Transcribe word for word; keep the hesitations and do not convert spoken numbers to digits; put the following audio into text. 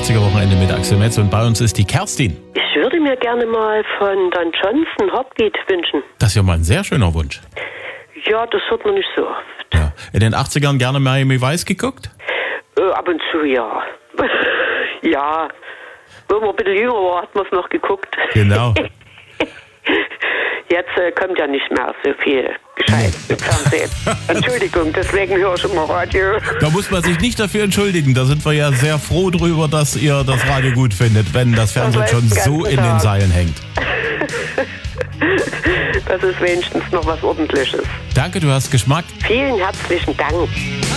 achtziger-Wochenende mit Axel Metz und bei uns ist die Kerstin. Ich würde mir gerne mal von Don Johnson Heartbeat wünschen. Das ist ja mal ein sehr schöner Wunsch. Ja, das hört man nicht so oft. Ja. In den achtzigern gerne Miami Vice geguckt? Äh, ab und zu, ja. Ja, wo man ein bisschen jünger war, hat man es noch geguckt. Genau. Jetzt äh, kommt ja nicht mehr so viel Gescheit im Fernsehen. Entschuldigung, deswegen höre ich immer Radio. Da muss man sich nicht dafür entschuldigen. Da sind wir ja sehr froh drüber, dass ihr das Radio gut findet, wenn das Fernsehen Das schon läuft so ganz in den klar. Seilen hängt. Das ist wenigstens noch was Ordentliches. Danke, du hast Geschmack. Vielen herzlichen Dank.